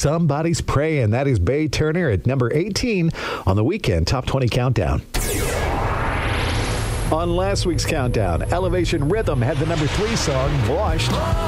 Somebody's Praying. That is Bay Turner at number 18 on the Weekend Top 20 Countdown. On last week's countdown, Elevation Rhythm had the number 3 song, Washed.